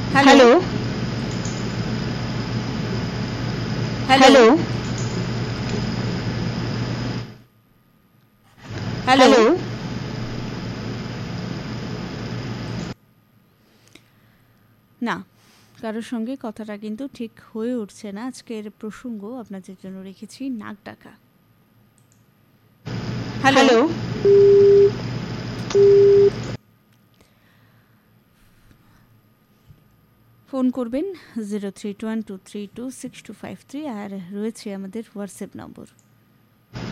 Hello hello hello না, কারোর সঙ্গে কথাটা কিন্তু ঠিক হয়ে উঠছে না। আজকের প্রসঙ্গ আপনাদের জন্য রেখেছি নাক ডাকা। হ্যালো, ফোন করবেন 0321232625 আর রয়েছে আমাদের হোয়াটসঅ্যাপ নম্বর